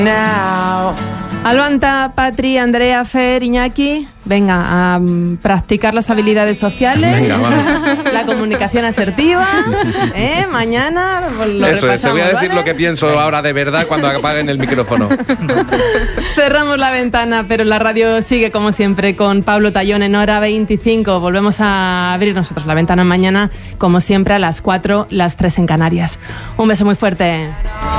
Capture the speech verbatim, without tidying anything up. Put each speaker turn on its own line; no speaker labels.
Now.
Alvanta, Patri, Andrea, Fer, Iñaki, venga a um, practicar las habilidades sociales,
Venga, vamos.
la comunicación asertiva, ¿eh? Mañana lo
Eso es, te voy a decir
¿vale?
lo que pienso ahora de verdad cuando apaguen el micrófono.
Cerramos la ventana, pero la radio sigue como siempre con Pablo Tallón en hora veinticinco. Volvemos a abrir nosotros la ventana mañana, como siempre, a las cuatro, las tres en Canarias. Un beso muy fuerte.